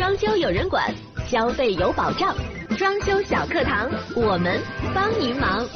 装修有人管，消费有保障。装修小课堂，我们帮您忙。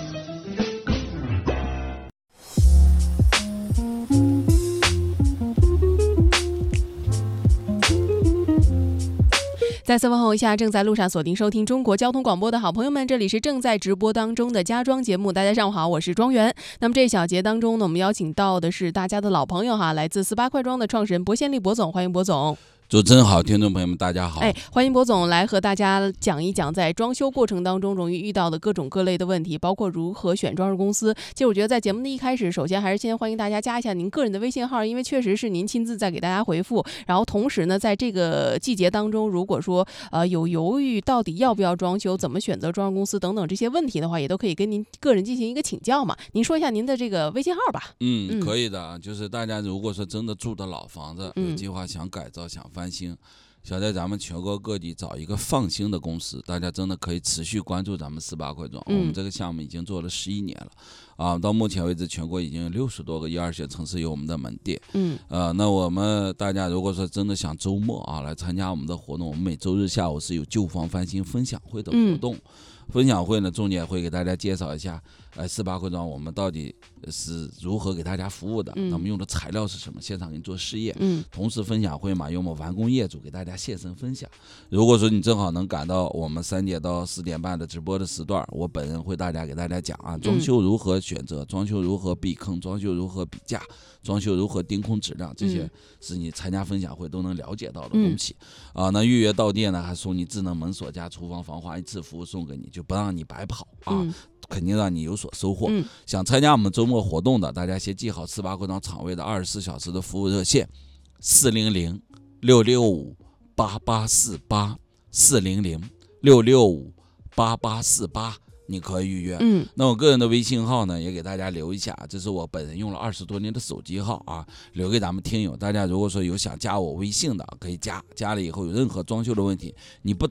再次问候一下正在路上锁定收听中国交通广播的好朋友们，这里是正在直播当中的家装节目。大家上午好，我是庄园。那么这一小节当中呢，我们邀请到的是大家的老朋友哈，来自48快装的创始人薄宪利薄总，欢迎薄总。 主持人好，听众朋友们大家好。 欢迎薄总来和大家讲一讲在装修过程当中容易遇到的各种各类的问题，包括如何选装饰公司。其实我觉得在节目的一开始，首先还是先欢迎大家加一下您个人的微信号，因为确实是您亲自在给大家回复。然后同时呢，在这个季节当中，如果说有犹豫到底要不要装修，怎么选择装饰公司等等这些问题的话，也都可以跟您个人进行一个请教嘛。您说一下您的这个微信号吧。 可以的，就是大家如果说真的住的老房子，有计划想改造、想翻新，想在咱们全国各地找一个放心的公司，大家真的可以持续关注咱们48快装。我们这个项目已经做了11年了啊，到目前为止全国已经有60多个1、2线城市有我们的门店。那我们大家如果说真的想周末啊来参加我们的活动，我们每周日下午是有旧房翻新分享会的活动。分享会呢，重点会给大家介绍一下，48快装我们到底是如何给大家服务的，那么用的材料是什么，现场给你做试验。同时分享会嘛，由我们完工业主给大家现身分享。如果说你正好能赶到我们3点到4点半的直播的时段，我本人会给大家讲啊，装修如何选择，装修如何避坑，装修如何比价，装修如何盯空质量，这些是你参加分享会都能了解到的东西。那预约到店呢，还送你智能门锁加厨房防滑1次服务送给你，就不让你白跑啊，肯定让你有所收获。想参加我们周末活动的，大家先记好48快装厂卫的24小时的服务热线：400-665-8848 400-665-8848。你可以预约。那我个人的微信号呢，也给大家留一下，这是我本人用了20多年的手机号啊，留给咱们听友。大家如果说有想加我微信的，可以加了以后有任何装修的问题，你不